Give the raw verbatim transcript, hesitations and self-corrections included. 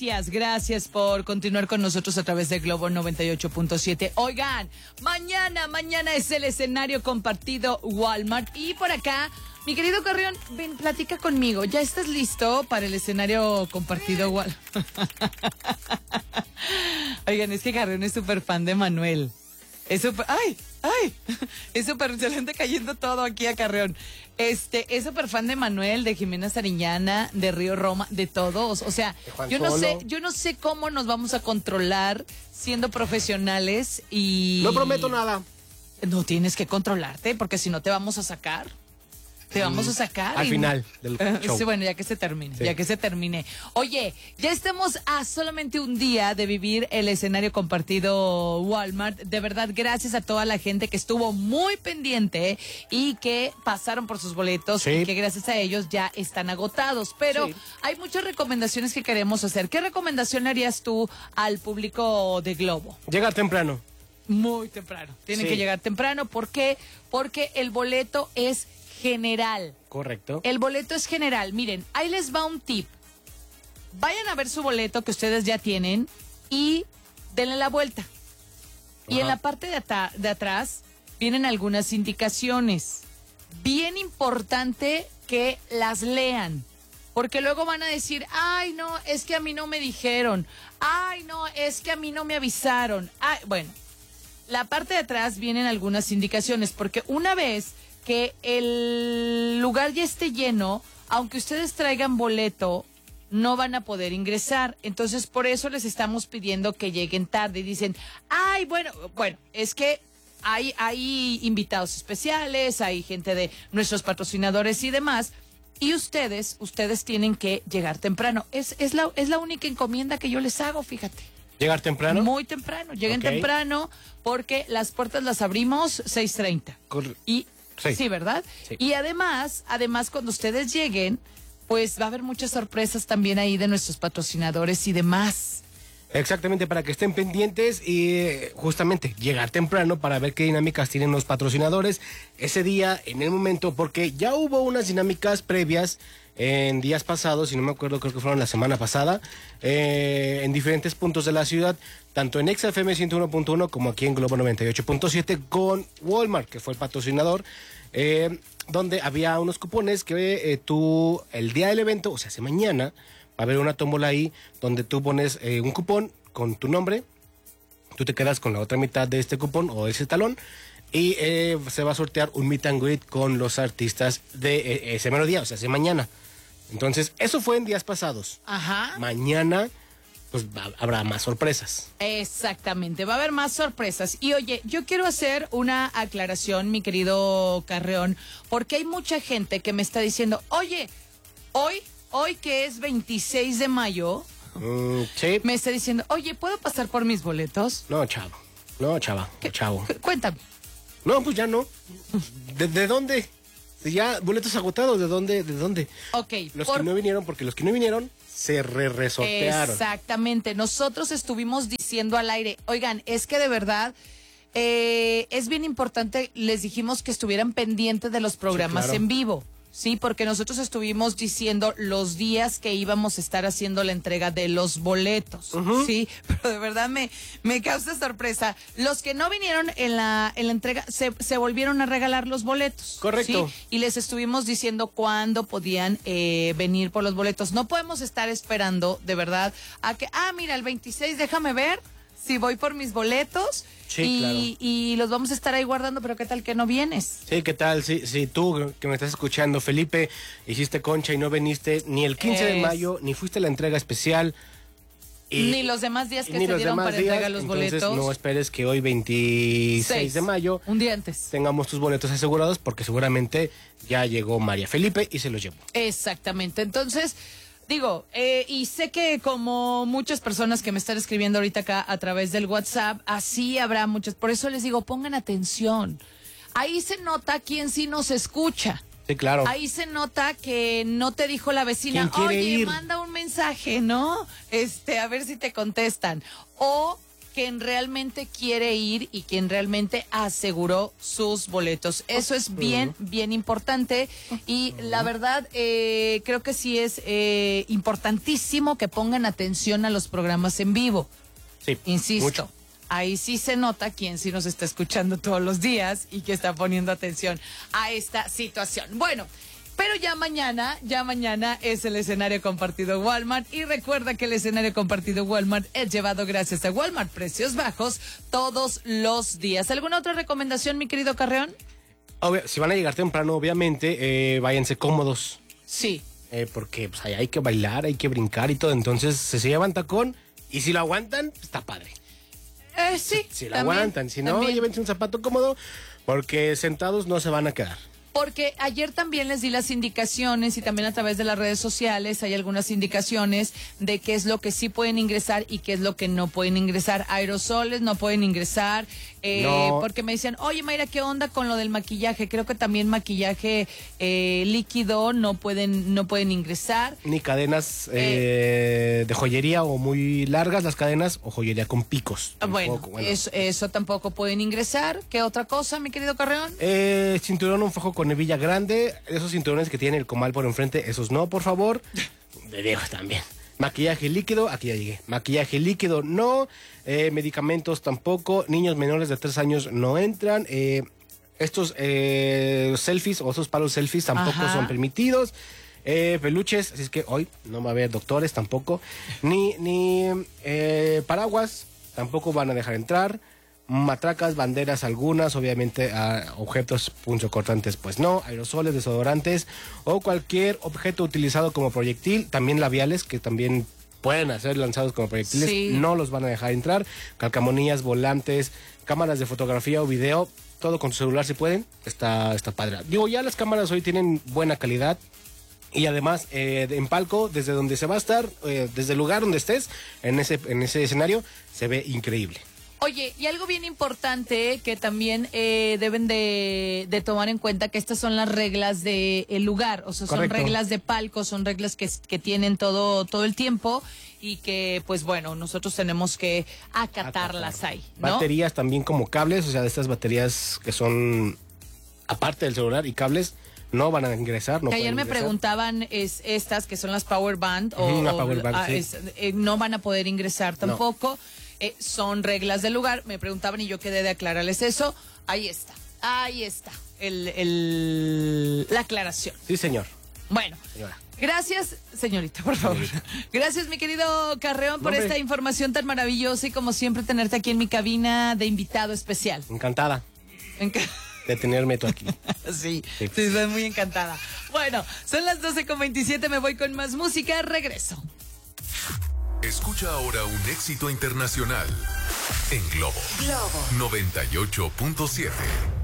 Gracias, gracias por continuar con nosotros a través de Globo noventa y ocho punto siete. Oigan, mañana, mañana es el escenario compartido Walmart. Y por acá, mi querido Carrión, ven, platica conmigo. ¿Ya estás listo para el escenario compartido Walmart? Oigan, es que Carrión es súper fan de Manuel. Es súper... ¡Ay! ¡Ay! Es súper... Se le anda cayendo todo aquí a Carrión. Este, es súper fan de Manuel, de Jimena Sariñana, de Río Roma, de todos. O sea, yo no sé, yo no sé cómo nos vamos a controlar siendo profesionales y... No prometo nada. No tienes que controlarte, porque si no te vamos a sacar. Te vamos a sacar. Al y... final del show. Sí, bueno, ya que se termine, sí. ya que se termine. Oye, ya estamos a solamente un día de vivir el escenario compartido Walmart. De verdad, gracias a toda la gente que estuvo muy pendiente y que pasaron por sus boletos sí. y que gracias a ellos ya están agotados. Pero sí. hay muchas recomendaciones que queremos hacer. ¿Qué recomendación harías tú al público de Globo? Llegar temprano. Muy temprano. Tienen sí. que llegar temprano. ¿Por qué? Porque el boleto es general. Correcto. El boleto es general. Miren, ahí les va un tip. Vayan a ver su boleto que ustedes ya tienen y denle la vuelta. Ajá. Y en la parte de, de atrás vienen algunas indicaciones. Bien importante que las lean. Porque luego van a decir, ay, no, es que a mí no me dijeron. Ay, no, es que a mí no me avisaron. Ay, bueno, la parte de atrás vienen algunas indicaciones. Porque una vez que el lugar ya esté lleno, aunque ustedes traigan boleto, no van a poder ingresar. Entonces, por eso les estamos pidiendo que lleguen tarde. Y dicen, ay, bueno, bueno, es que hay, hay invitados especiales, hay gente de nuestros patrocinadores y demás. Y ustedes, ustedes tienen que llegar temprano. Es, es, la, es la única encomienda que yo les hago, fíjate. ¿Llegar temprano? Muy temprano. Lleguen okay. temprano porque las puertas las abrimos seis treinta. Cor- y Sí. sí, ¿verdad? Sí. Y además, además cuando ustedes lleguen, pues va a haber muchas sorpresas también ahí de nuestros patrocinadores y demás. Exactamente, para que estén pendientes y justamente llegar temprano para ver qué dinámicas tienen los patrocinadores ese día, en el momento, porque ya hubo unas dinámicas previas en días pasados, si no me acuerdo, creo que fueron la semana pasada, eh, en diferentes puntos de la ciudad, tanto en Exa F M ciento uno punto uno como aquí en Globo noventa y ocho punto siete con Walmart, que fue el patrocinador, eh, donde había unos cupones que eh, tú, el día del evento, o sea, hace mañana, va a haber una tómbola ahí donde tú pones eh, un cupón con tu nombre, tú te quedas con la otra mitad de este cupón o ese talón y eh, se va a sortear un meet and greet con los artistas de eh, ese mero día, o sea, hace mañana. Entonces, eso fue en días pasados. Ajá. Mañana, pues va, habrá más sorpresas. Exactamente, va a haber más sorpresas. Y oye, yo quiero hacer una aclaración, mi querido Carreón, porque hay mucha gente que me está diciendo, oye, hoy, hoy que es veintiséis de mayo, mm, sí. me está diciendo, oye, ¿puedo pasar por mis boletos? No, chavo, no, chava, ¿Qué? chavo. Cuéntame. No, pues ya no. ¿De, de dónde? Ya, boletos agotados, ¿de dónde? ¿De dónde? Ok. Los por... que no vinieron, porque los que no vinieron se re resortearon. Exactamente. Nosotros estuvimos diciendo al aire, oigan, es que de verdad eh, es bien importante, les dijimos que estuvieran pendientes de los programas sí, claro. en vivo. Sí, porque nosotros estuvimos diciendo los días que íbamos a estar haciendo la entrega de los boletos, uh-huh. sí, pero de verdad me, me causa sorpresa. Los que no vinieron en la, en la entrega se, se volvieron a regalar los boletos. Correcto. ¿sí? Y les estuvimos diciendo cuándo podían eh, venir por los boletos. No podemos estar esperando, de verdad, a que, ah, mira, el veintiséis, déjame ver si voy por mis boletos. Sí, y, claro. y los vamos a estar ahí guardando, pero ¿qué tal que no vienes? Sí, ¿qué tal? Si, si tú, que me estás escuchando, Felipe, hiciste concha y no viniste ni el quince es... de mayo, ni fuiste a la entrega especial. Y, ni los demás días que se dieron para entregar los entonces boletos. No esperes que hoy, veintiséis Seis, de mayo, un día antes, tengamos tus boletos asegurados, porque seguramente ya llegó María Felipe y se los llevó. Exactamente, entonces... Digo, eh, y sé que como muchas personas que me están escribiendo ahorita acá a través del WhatsApp, así habrá muchas. Por eso les digo, pongan atención. Ahí se nota quién sí nos escucha. Sí, claro. Ahí se nota que no te dijo la vecina, oye, ir? manda un mensaje, ¿no? Este, a ver si te contestan. O quien realmente quiere ir y quien realmente aseguró sus boletos. Eso es bien, bien importante. Y la verdad, eh, creo que sí es eh, importantísimo que pongan atención a los programas en vivo. Sí, Insisto. mucho. Ahí sí se nota quién sí nos está escuchando todos los días y que está poniendo atención a esta situación. Bueno, pero ya mañana, ya mañana es el escenario compartido Walmart. Y recuerda que el escenario compartido Walmart es llevado gracias a Walmart. Precios bajos todos los días. ¿Alguna otra recomendación, mi querido Carreón? Obvio, si van a llegar temprano, obviamente, eh, váyanse cómodos. Sí. Eh, porque pues, ahí hay que bailar, hay que brincar y todo. Entonces, si se llevan tacón y si lo aguantan, está padre. Eh, sí. Si lo también, aguantan, si no, también. llévense un zapato cómodo porque sentados no se van a quedar. Porque ayer también les di las indicaciones y también a través de las redes sociales hay algunas indicaciones de qué es lo que sí pueden ingresar y qué es lo que no pueden ingresar. Aerosoles no pueden ingresar, eh, No. porque me decían, oye Mayra, ¿qué onda con lo del maquillaje? Creo que también maquillaje eh, líquido no pueden, no pueden ingresar. Ni cadenas eh, de joyería o muy largas las cadenas o joyería con picos. Bueno, Tampoco, bueno. Eso, eso tampoco pueden ingresar. ¿Qué otra cosa, mi querido Carreón? Eh, cinturón, un fajo con hebilla grande. Esos cinturones que tienen el comal por enfrente, esos no, por favor. De Dios también. Maquillaje líquido, aquí ya llegué. Maquillaje líquido no. Eh, medicamentos tampoco. Niños menores de tres años no entran. Eh, estos eh, selfies o esos palos selfies tampoco Ajá. son permitidos. Eh, peluches, así es que hoy no va a haber doctores tampoco. Ni, ni eh, paraguas tampoco van a dejar entrar. Matracas, banderas algunas, obviamente a objetos punzocortantes pues no, aerosoles, desodorantes o cualquier objeto utilizado como proyectil, también labiales que también pueden ser lanzados como proyectiles, Sí. no los van a dejar entrar, calcamonías, volantes, cámaras de fotografía o video, todo con tu celular si pueden, está, está padre. Digo, ya las cámaras hoy tienen buena calidad. Y además, eh, en palco, desde donde se va a estar, eh, desde el lugar donde estés, en ese, en ese escenario, se ve increíble. Oye, y algo bien importante que también eh, deben de, de tomar en cuenta que estas son las reglas del lugar, o sea, Correcto. son reglas de palco, son reglas que, que tienen todo, todo el tiempo y que, pues bueno, nosotros tenemos que acatarlas ahí, ¿no? Baterías también como cables, o sea, de estas baterías que son aparte del celular y cables, no van a ingresar. No que ayer pueden me ingresar. preguntaban es estas que son las Power Band o, Ujú, la o- Power Band, ah, sí. es- eh, no van a poder ingresar tampoco. Eh, son reglas del lugar. Me preguntaban y yo quedé de aclararles eso. Ahí está, ahí está el, el- la aclaración. Sí, señor. Bueno, Señora. gracias, señorita, por favor. Gracias, mi querido Carreón, por Hombre. esta información tan maravillosa y como siempre tenerte aquí en mi cabina de invitado especial. Encantada Enca- de tenerme tú aquí. Sí, Sí. sí, estoy muy encantada. Bueno, son las doce con veintisiete, me voy con más música, regreso. Escucha ahora un éxito internacional en Globo. Globo noventa y ocho punto siete.